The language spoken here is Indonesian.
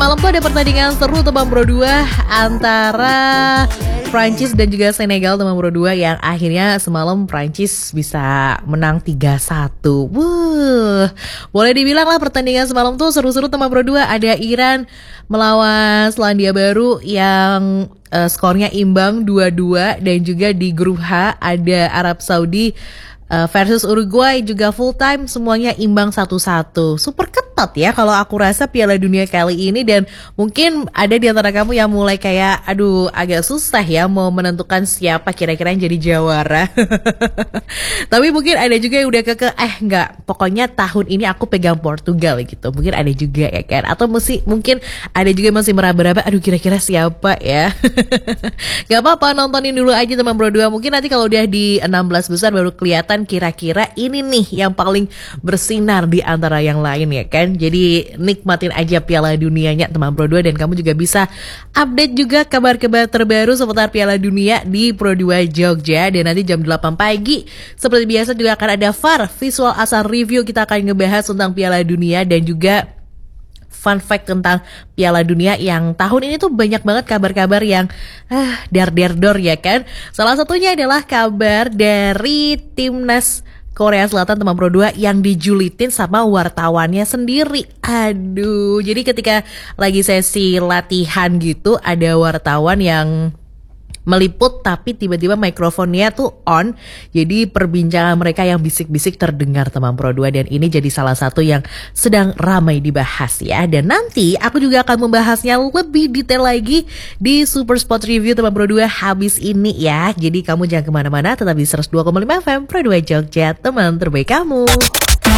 semalam tuh ada pertandingan seru teman Pro 2 antara Prancis dan juga Senegal teman Pro 2 yang akhirnya semalam Prancis bisa menang 3-1. Boleh dibilang lah pertandingan semalam tuh seru-seru teman Pro 2. Ada Iran melawan Selandia Baru yang skornya imbang 2-2, dan juga di grup H ada Arab Saudi versus Uruguay juga full time, semuanya imbang 1-1. Super ketat ya kalau aku rasa Piala Dunia kali ini, dan mungkin ada di antara kamu yang mulai kayak aduh agak susah ya mau menentukan siapa kira-kira yang jadi jawara. Tapi mungkin ada juga yang udah enggak, pokoknya tahun ini aku pegang Portugal gitu. Mungkin ada juga ya kan, atau mungkin ada juga yang masih meraba-raba, aduh kira-kira siapa ya. Gak apa-apa, nontonin dulu aja teman Pro 2. Mungkin nanti kalau udah di 16 besar baru kelihatan kira-kira ini nih yang paling bersinar di antara yang lain ya kan. Jadi nikmatin aja Piala Dunianya teman Pro 2, dan kamu juga bisa update juga kabar-kabar terbaru seputar Piala Dunia di Pro 2 Jogja. Dan nanti jam 8 pagi seperti biasa juga akan ada VAR Visual Asal Review. Kita akan ngebahas tentang Piala Dunia dan juga fun fact tentang Piala Dunia yang tahun ini tuh banyak banget kabar-kabar yang dar-der-dor ya kan. Salah satunya adalah kabar dari timnas Korea Selatan teman Pro 2 yang dijulitin sama wartawannya sendiri. Aduh, jadi ketika lagi sesi latihan gitu ada wartawan yang meliput tapi tiba-tiba mikrofonnya tuh on. Jadi perbincangan mereka yang bisik-bisik terdengar teman Pro 2, dan ini jadi salah satu yang sedang ramai dibahas ya. Dan nanti aku juga akan membahasnya lebih detail lagi di Super Sport Review teman Pro 2 habis ini ya. Jadi kamu jangan kemana-mana, tetap di 102,5 FM Pro 2 Jogja, teman terbaik kamu.